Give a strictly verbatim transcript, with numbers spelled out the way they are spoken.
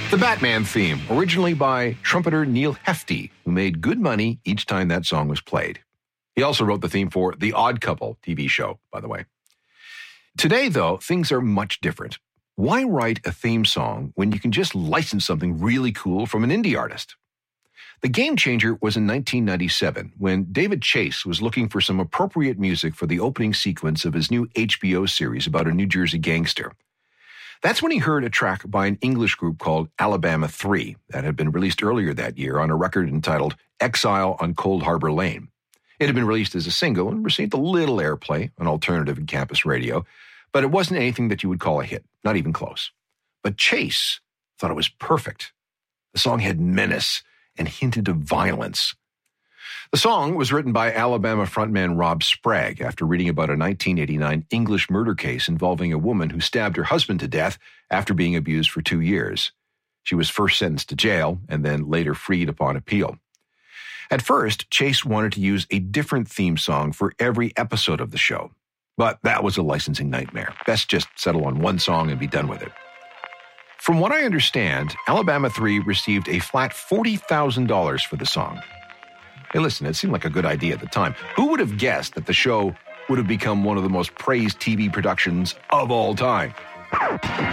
The Batman theme, originally by trumpeter Neil Hefti, who made good money each time that song was played. He also wrote the theme for The Odd Couple T V show, by the way. Today, though, things are much different. Why write a theme song when you can just license something really cool from an indie artist? The game changer was in nineteen ninety-seven, when David Chase was looking for some appropriate music for the opening sequence of his new H B O series about a New Jersey gangster. That's when he heard a track by an English group called Alabama three that had been released earlier that year on a record entitled Exile on Cold Harbor Lane. It had been released as a single and received a little airplay on alternative and campus radio, but it wasn't anything that you would call a hit, not even close. But Chase thought it was perfect. The song had menace and hinted of violence. The song was written by Alabama frontman Rob Sprague after reading about a nineteen eighty-nine English murder case involving a woman who stabbed her husband to death after being abused for two years. She was first sentenced to jail and then later freed upon appeal. At first, Chase wanted to use a different theme song for every episode of the show, but that was a licensing nightmare. Best just settle on one song and be done with it. From what I understand, Alabama three received a flat forty thousand dollars for the song. Hey, listen, it seemed like a good idea at the time. Who would have guessed that the show would have become one of the most praised T V productions of all time?